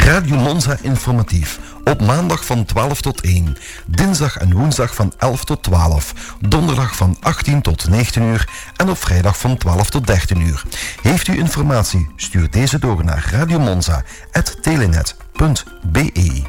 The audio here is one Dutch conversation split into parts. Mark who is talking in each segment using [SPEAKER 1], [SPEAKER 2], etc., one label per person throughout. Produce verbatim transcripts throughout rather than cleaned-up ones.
[SPEAKER 1] Radio Monza informatief. Op maandag van twaalf tot één. Dinsdag en woensdag van elf tot twaalf. Donderdag van achttien tot negentien uur. En op vrijdag van twaalf tot dertien uur. Heeft u informatie? Stuur deze door naar radiomonza at telenet punt b e.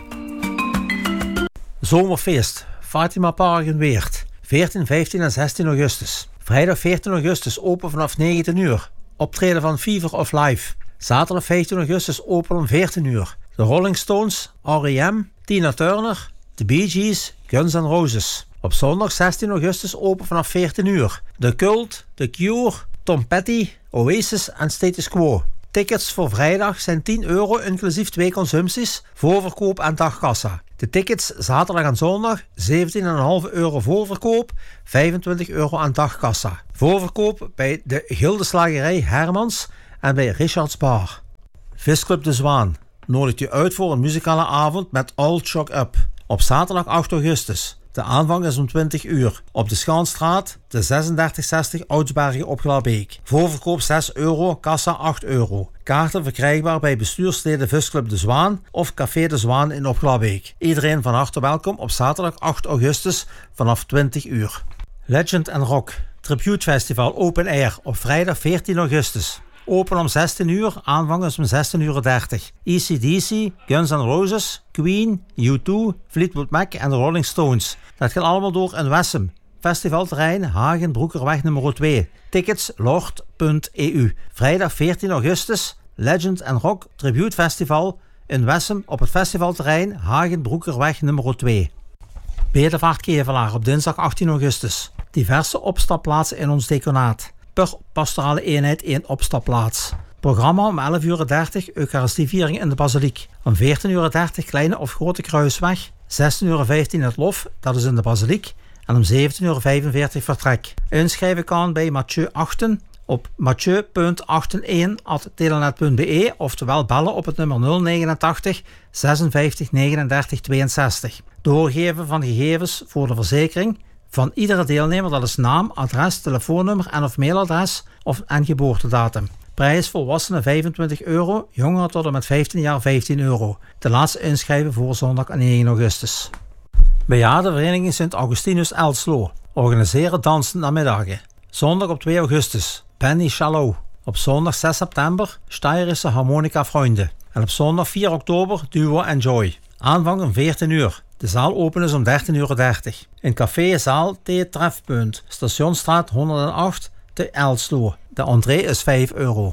[SPEAKER 2] Zomerfeest. Fatima Park in Weert. veertien, vijftien en zestien augustus. Vrijdag veertien augustus open vanaf negentien uur. Optreden van Fever of Life. Zaterdag vijftien augustus open om veertien uur. De Rolling Stones, R E M, Tina Turner, The Bee Gees, Guns N' Roses. Op zondag zestien augustus open vanaf veertien uur. The Cult, The Cure, Tom Petty, Oasis en Status Quo. Tickets voor vrijdag zijn tien euro inclusief twee consumpties, voorverkoop en dagkassa. De tickets zaterdag en zondag zeventien komma vijf euro voorverkoop, vijfentwintig euro aan dagkassa. Voorverkoop bij de Gildeslagerij Hermans en bij Richards Bar. Visclub De Zwaan nodigt u uit voor een muzikale avond met All Shock Up. Op zaterdag acht augustus. De aanvang is om twintig uur. Op de Schaanstraat, de zesendertig zestig Oudsbergen op Glabbeek. Voorverkoop zes euro, kassa acht euro. Kaarten verkrijgbaar bij bestuursleden Visclub De Zwaan of Café De Zwaan in op Glabbeek. Iedereen van harte welkom op zaterdag acht augustus vanaf twintig uur. Legend and Rock Tribute Festival Open Air op vrijdag veertien augustus. Open om zestien uur, aanvang is om zestien uur dertig. E C D C, Guns N' Roses, Queen, U twee, Fleetwood Mac en de Rolling Stones. Dat gaat allemaal door in Wessem. Festivalterrein Hagen Broekerweg nummer twee. Tickets lord punt e u. Vrijdag veertien augustus, Legend and Rock Tribute Festival in Wessem op het festivalterrein Hagen Broekerweg nummer twee. Bedevaart Kevelaar op dinsdag achttien augustus. Diverse opstapplaatsen in ons deconaat. Per pastorale eenheid één opstapplaats. Programma om elf uur dertig Eucharistieviering in de Basiliek. Om veertien uur dertig Kleine of Grote Kruisweg. zestien uur vijftien het Lof, dat is in de Basiliek. En om zeventien uur vijfenveertig vertrek. Inschrijven kan bij Mathieu Achten op mathieu punt achtendertig at telenet punt b e, oftewel bellen op het nummer nul negenentachtig zesenvijftig negenendertig tweeënzestig. Doorgeven van gegevens voor de verzekering van iedere deelnemer, dat is naam, adres, telefoonnummer en of mailadres of en geboortedatum. Prijs volwassenen vijfentwintig euro, jongeren tot en met vijftien jaar vijftien euro. De laatste inschrijven voor zondag negen augustus. Bejaardenvereniging Sint Augustinus Elslo organiseren dansen namiddagen. Zondag op twee augustus, Penny Shallow. Op zondag zes september, Steirische Harmonica Freunde. En op zondag vier oktober, Duo Enjoy. Aanvang om veertien uur. De zaal open is om dertien uur dertig. In café Zaal T Trefpunt, Stationsstraat honderdacht te Elslo. De entree is vijf euro.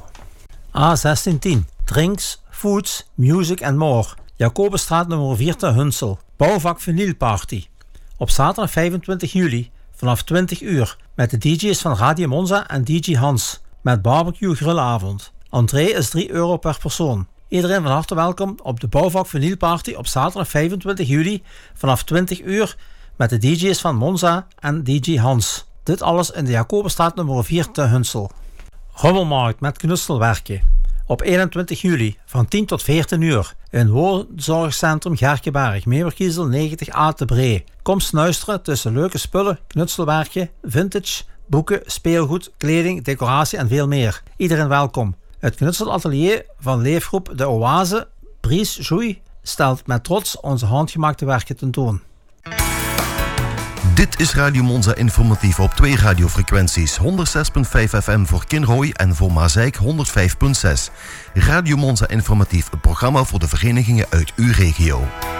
[SPEAKER 2] A zestien tien. Drinks, foods, music and more. Jacobusstraat nummer vier te Hunsel. Bouwvak Vinylparty. Op zaterdag vijfentwintig juli vanaf twintig uur met de D J's van Radio Monza en D J Hans. Met barbecue grillavond. Entree is drie euro per persoon. Iedereen van harte welkom op de Bouwvak Vinylparty op zaterdag vijfentwintig juli vanaf twintig uur met de D J's van Monza en D J Hans. Dit alles in de Jacobusstraat nummer vier te Hunsel. Rommelmarkt met knutselwerken. Op eenentwintig juli van tien tot veertien uur in woonzorgcentrum Gerkeberg, Meeuwerkiezel negentig A te Bree. Kom snuisteren tussen leuke spullen, knutselwerken, vintage, boeken, speelgoed, kleding, decoratie en veel meer. Iedereen welkom. Het knutselatelier van leefgroep De Oase, Brice Jouy, stelt met trots onze handgemaakte werken tentoon.
[SPEAKER 1] Dit is Radio Monza informatief op twee radiofrequenties. honderdzes komma vijf F M voor Kinrooi en voor Mazeik honderdvijf komma zes. Radio Monza informatief, een programma voor de verenigingen uit uw regio.